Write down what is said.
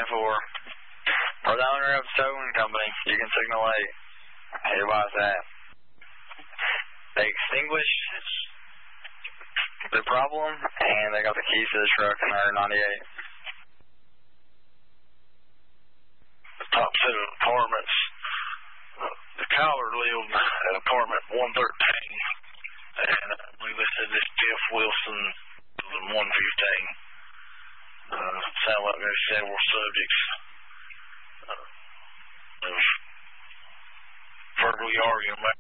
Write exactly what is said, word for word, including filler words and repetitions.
four. For the owner of towing company, you can signal eight. Everybody's that. They extinguished the problem, and they got the keys to the truck in R ninety-eight. The top set of apartments, uh, the caller lived at apartment one thirteen, and I believe they said this Jeff Wilson was in one fifteen. Uh, sound like there's several subjects. Uh, verbally arguing about